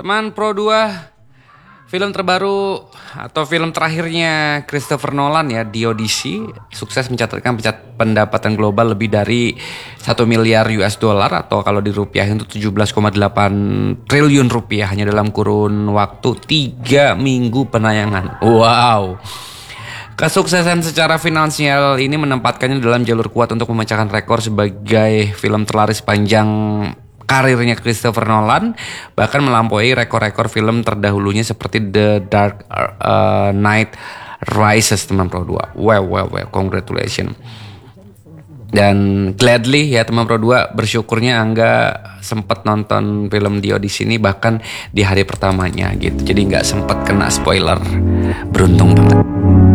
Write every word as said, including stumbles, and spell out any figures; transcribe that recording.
Teman Pro dua, film terbaru atau film terakhirnya Christopher Nolan ya, The Odyssey, sukses mencatatkan pencat- pendapatan global lebih dari satu miliar U S dollar atau kalau dirupiahin itu tujuh belas koma delapan triliun rupiah hanya dalam kurun waktu tiga minggu penayangan. Wow. Kesuksesan secara finansial ini menempatkannya dalam jalur kuat untuk memecahkan rekor sebagai film terlaris panjang karirnya Christopher Nolan, bahkan melampaui rekor-rekor film terdahulunya seperti The Dark uh, Knight Rises, teman Pro dua. Wow, wow, wow, congratulations. Dan gladly ya teman Pro dua, bersyukurnya Angga sempat nonton film The Odyssey ini bahkan di hari pertamanya gitu. Jadi nggak sempat kena spoiler. Beruntung banget.